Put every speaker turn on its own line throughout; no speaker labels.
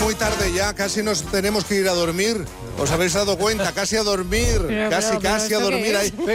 muy tarde ya, casi nos tenemos que ir a dormir. ¿Os habéis dado cuenta? Casi a dormir, casi a dormir.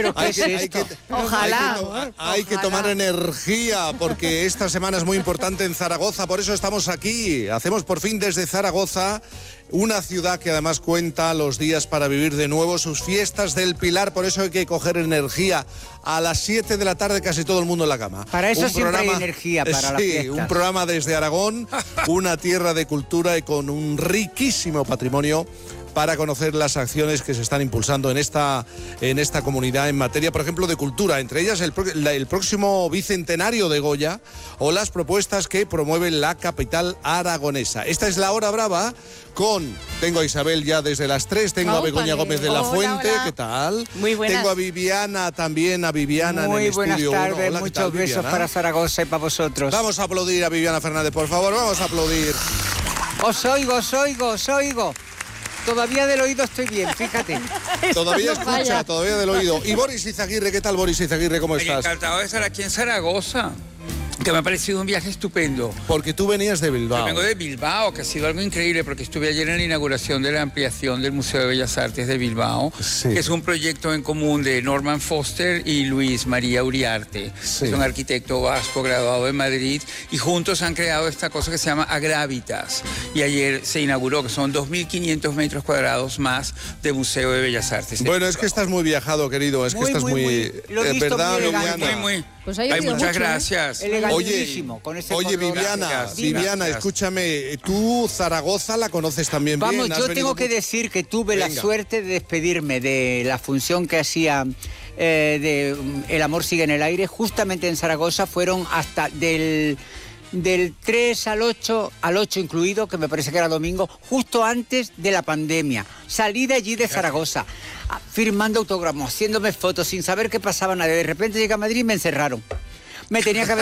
Hay que tomar energía porque esta semana es muy importante en Zaragoza, por eso estamos aquí. Hacemos por fin desde Zaragoza, una ciudad que además cuenta los días para vivir de nuevo sus fiestas del Pilar, por eso hay que coger energía. A las 7 de la tarde casi todo el mundo en la cama.
Para eso siempre hay energía para las fiestas. Sí,
un programa desde Aragón, una tierra de cultura y con un riquísimo patrimonio para conocer las acciones que se están impulsando en esta comunidad en materia, por ejemplo, de cultura, entre ellas el próximo bicentenario de Goya o las propuestas que promueve la capital aragonesa. Esta es la Hora Brava tengo a Isabel ya desde las 3, tengo a Begoña Gómez de la Fuente, hola. ¿Qué tal?
Muy buenas.
Tengo a Viviana también, en el estudio.
Muy buenas tardes,
hola,
muchos besos para Zaragoza y para vosotros.
Vamos a aplaudir a Viviana Fernández, por favor, vamos a aplaudir.
Os oigo. Todavía del oído estoy bien, fíjate.
Todavía escucha, todavía del oído. Y Boris Izaguirre, ¿qué tal, Boris Izaguirre? ¿Cómo estás?
Encantado de estar aquí en Zaragoza, que me ha parecido un viaje estupendo.
Porque tú venías de Bilbao.
Yo vengo de Bilbao, que ha sido algo increíble, porque estuve ayer en la inauguración de la ampliación del Museo de Bellas Artes de Bilbao, sí, que es un proyecto en común de Norman Foster y Luis María Uriarte, sí, que es un arquitecto vasco graduado en Madrid, y juntos han creado esta cosa que se llama Agravitas. Y ayer se inauguró, que son 2.500 metros cuadrados más de Museo de Bellas Artes.
Bueno, es que estás muy viajado, querido, es que estás muy ¿verdad, Viviana?
Muy. Pues hay muchas gracias.
Oye, Viviana, escúchame, tú Zaragoza la conoces también bien.
Vamos, yo tengo que decir que tuve la suerte de despedirme de la función que hacía de El amor sigue en el aire, justamente en Zaragoza. Fueron hasta del 3 al 8 incluido, que me parece que era domingo, justo antes de la pandemia. Salí de allí de Zaragoza, firmando autógrafos, haciéndome fotos, sin saber qué pasaba nada. De repente llegué a Madrid y me encerraron. Me tenía que haber